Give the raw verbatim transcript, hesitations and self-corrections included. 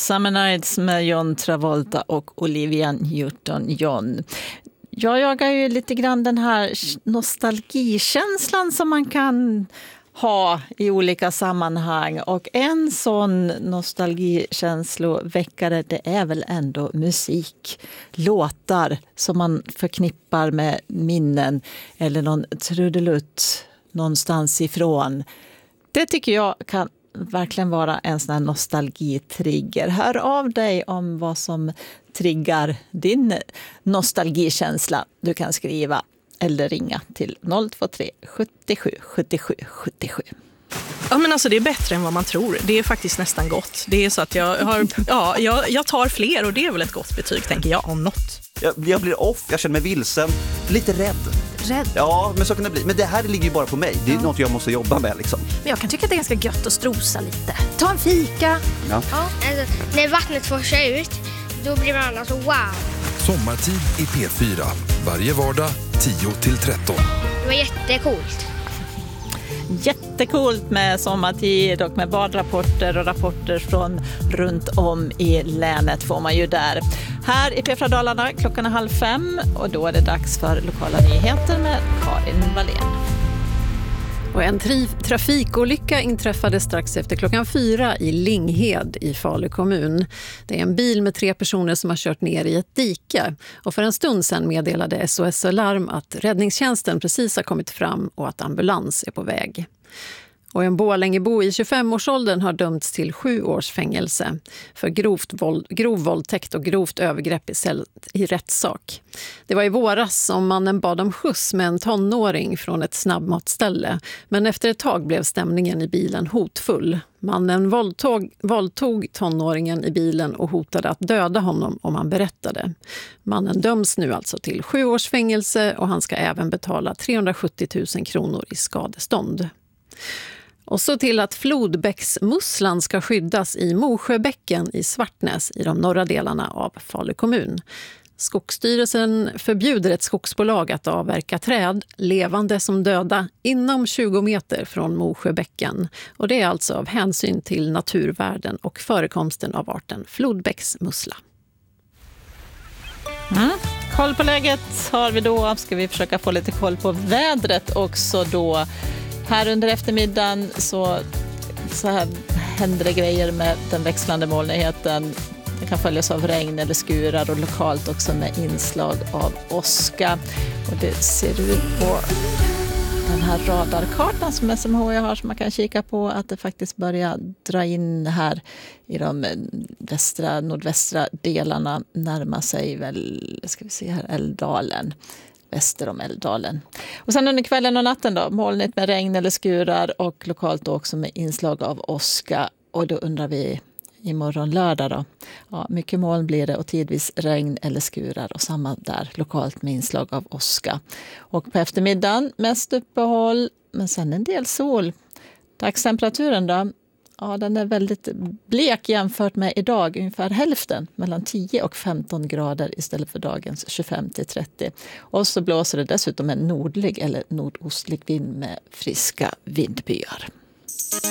Summer Nights med John Travolta och Olivia Newton-John. Jag jagar ju lite grann den här nostalgikänslan som man kan ha i olika sammanhang. Och en sån nostalgikänsloväckare, det är väl ändå musik. Låtar som man förknippar med minnen eller någon trudelutt någonstans ifrån. Det tycker jag kan verkligen vara en sån här nostalgitrigger. Hör av dig om vad som triggar din nostalgikänsla. Du kan skriva eller ringa till noll två tre sjuttiosju sjuttiosju sjuttiosju. Ja, men alltså det är bättre än vad man tror. Det är faktiskt nästan gott. Det är så att jag har, ja, jag, jag tar fler och det är väl ett gott betyg, tänker jag, om något. Jag, jag blir off, jag känner mig vilsen, lite rädd. Rädd? Ja, men så kan det bli. Men det här ligger ju bara på mig. Det är ja. något jag måste jobba med liksom. Men jag kan tycka att det är ganska gött att strosa lite. Ta en fika. Ja. Ja. Alltså, när vattnet forsar ut, då blir man alltså wow. Sommartid i P fyra. Varje vardag tio till tretton. Det var jättecoolt. Jättekult med sommartid och med badrapporter och rapporter från runt om i länet får man ju där. Här i P fyra Dalarna klockan är halv fem och då är det dags för lokala nyheter med Karin Wallén. Och en tri- trafikolycka inträffade strax efter klockan fyra i Linghed i Falu kommun. Det är en bil med tre personer som har kört ner i ett dike. Och för en stund sedan meddelade S O S Alarm att räddningstjänsten precis har kommit fram och att ambulans är på väg. Och en Borlängebo i tjugofem-årsåldern har dömts till sju års fängelse för grovt våld, grov våldtäkt och grovt övergrepp i, cell, i rättssak. Det var i våras som mannen bad om skjuts med en tonåring från ett snabbmatställe. Men efter ett tag blev stämningen i bilen hotfull. Mannen våldtog, våldtog tonåringen i bilen och hotade att döda honom om han berättade. Mannen döms nu alltså till sju års fängelse och han ska även betala trehundrasjuttio tusen kronor i skadestånd. Och så till att flodbäcksmusslan ska skyddas i Mosjöbäcken i Svartnäs i de norra delarna av Falu kommun. Skogsstyrelsen förbjuder ett skogsbolag att avverka träd, levande som döda, inom tjugo meter från Mosjöbäcken. Och det är alltså av hänsyn till naturvärden och förekomsten av arten flodbäcksmussla. Mm. Koll på läget har vi då. Ska vi försöka få lite koll på vädret också då. Här under eftermiddagen så, så här händer det grejer med den växlande molnigheten. Det kan följas av regn eller skurar och lokalt också med inslag av åska. Och det ser ut på den här radarkartan som S M H I har som man kan kika på att det faktiskt börjar dra in här i de västra, nordvästra delarna, närma sig väl, ska vi se här, Älvdalen. Väster om Älvdalen. Och sen under kvällen och natten då, molnigt med regn eller skurar och lokalt då också med inslag av åska. Och då undrar vi imorgon lördag då. Ja, mycket moln blir det och tidvis regn eller skurar och samma där lokalt med inslag av åska. Och på eftermiddagen mest uppehåll men sen en del sol. Dagstemperaturen då? Ja, den är väldigt blek jämfört med idag, ungefär hälften, mellan tio och femton grader istället för dagens tjugofem till trettio. Och så blåser det dessutom en nordlig eller nordostlig vind med friska vindbyar.